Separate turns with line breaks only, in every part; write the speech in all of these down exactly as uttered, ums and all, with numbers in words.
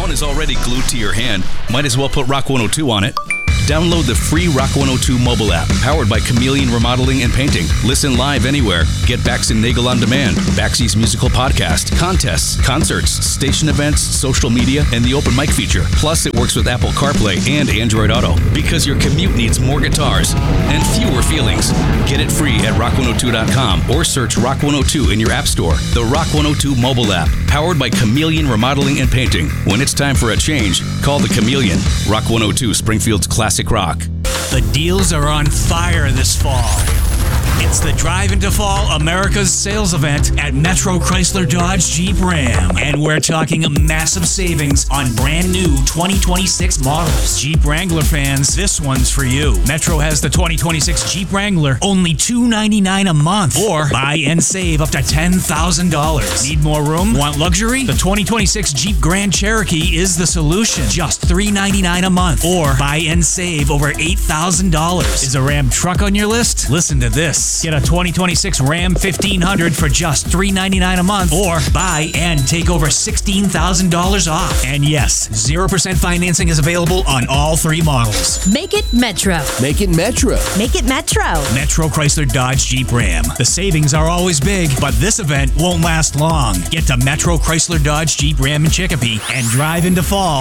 phone is already glued to your hand. Might as well put Rock one oh two on it. Download the free Rock one oh two mobile app, powered by Chameleon Remodeling and Painting. Listen live anywhere. Get Bax and Nagel on demand, Baxy's musical podcast, contests, concerts, station events, social media, and the open mic feature. Plus, it works with Apple CarPlay and Android Auto, because your commute needs more guitars and fewer feelings. Get it free at rock one oh two dot com or search Rock one oh two in your app store. The Rock one oh two mobile app, powered by Chameleon Remodeling and Painting. When it's time for a change, call the Chameleon. Rock one oh two, Springfield's classic rock.
The deals are on fire this fall. It's the Drive into Fall America's sales event at Metro Chrysler Dodge Jeep Ram. And we're talking a massive savings on brand new twenty twenty-six models. Jeep Wrangler fans, this one's for you. Metro has the twenty twenty-six Jeep Wrangler, only two hundred ninety-nine dollars a month. Or buy and save up to ten thousand dollars. Need more room? Want luxury? The twenty twenty-six Jeep Grand Cherokee is the solution. Just three hundred ninety-nine dollars a month. Or buy and save over eight thousand dollars. Is a Ram truck on your list? Listen to this. Get a twenty twenty-six Ram fifteen hundred for just three hundred ninety-nine dollars a month, or buy and take over sixteen thousand dollars off. And yes, zero percent financing is available on all three models.
Make it Metro.
Make it Metro.
Make it Metro.
Metro Chrysler Dodge Jeep Ram. The savings are always big, but this event won't last long. Get to Metro Chrysler Dodge Jeep Ram in Chicopee and drive into fall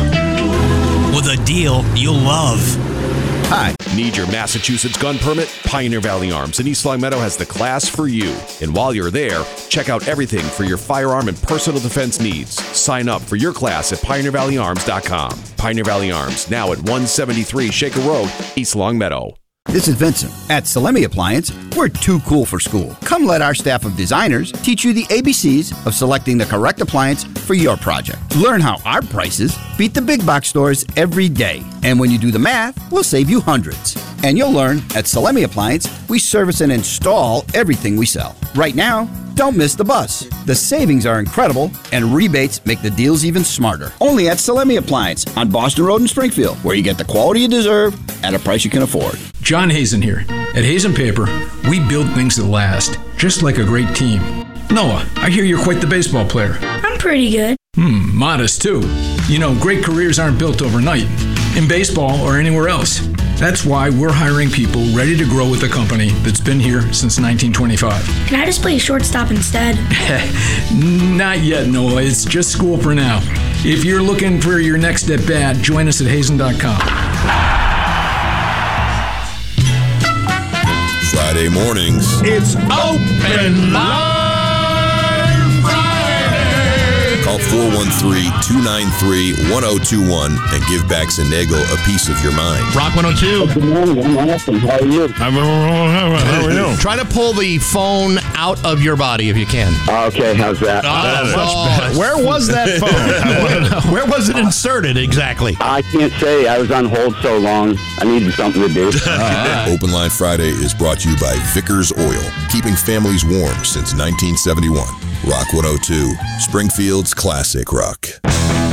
with a deal you'll love.
Hi. Need your Massachusetts gun permit? Pioneer Valley Arms in East Longmeadow has the class for you. And while you're there, check out everything for your firearm and personal defense needs. Sign up for your class at pioneer valley arms dot com. Pioneer Valley Arms, now at one seventy-three Shaker Road, East Longmeadow.
This is Vincent. At Salemi Appliance, we're too cool for school. Come let our staff of designers teach you the A B Cs of selecting the correct appliance for your project. Learn how our prices beat the big box stores every day. And when you do the math, we'll save you hundreds. And you'll learn at Salemi Appliance, we service and install everything we sell. Right now, don't miss the bus. The savings are incredible, and rebates make the deals even smarter. Only at Salemi Appliance on Boston Road in Springfield, where you get the quality you deserve at a price you can afford.
John Hazen here. At Hazen Paper, we build things that last, just like a great team. Noah, I hear you're quite the baseball player.
I'm pretty good.
Hmm, modest too. You know, great careers aren't built overnight, in baseball or anywhere else. That's why we're hiring people ready to grow with a company that's been here since nineteen twenty-five.
Can I just play shortstop instead?
Not yet, Noah. It's just school for now. If you're looking for your next at bat, join us at hazen dot com.
Friday mornings.
It's Open Line Friday.
Call four one three, two nine three, one oh two one and give Bax and Nagel a piece of your mind.
Rock one oh two.
Good morning. I'm awesome. How are you?
I'm, how are you?
Try to pull the phone out of your body if you can.
Okay, how's that?
Oh,
Oh,
much Where was that phone? Where was it inserted exactly?
I can't say. I was on hold so long. I needed something to do.
Right. Open Line Friday is brought to you by Vickers Oil, keeping families warm since nineteen seventy-one. Rock one oh two, Springfield's classic rock.